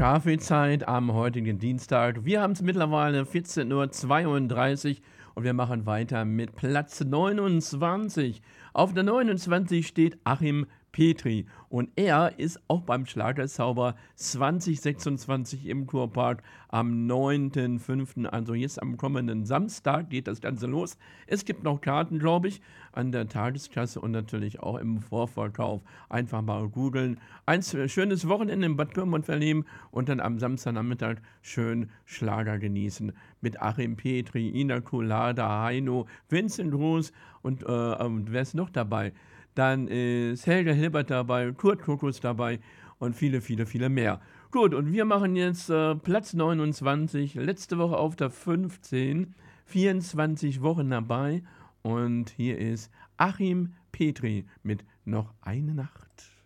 Kaffeezeit am heutigen Dienstag. Wir haben es mittlerweile 14:32 und wir machen weiter mit Platz 29. Auf der 29 steht Achim Petri und er ist auch beim Schlagerzauber 2026 im Kurpark am 9.5., also jetzt am kommenden Samstag geht das Ganze los. Es gibt noch Karten, glaube ich, an der Tageskasse und natürlich auch im Vorverkauf. Einfach mal googeln. Ein schönes Wochenende in Bad Pyrmont verleben und dann am Samstagnachmittag schön Schlager genießen. Mit Achim Petri, Ina Colada, Heino, Vincent Groß und wer ist noch dabei? Dann ist Helga Hilbert dabei, Kurt Kuckuck dabei und viele, viele, viele mehr. Gut, und wir machen jetzt Platz 29, letzte Woche auf der 15, 24 Wochen dabei. Und hier ist Achim Petri mit Noch eine Nacht.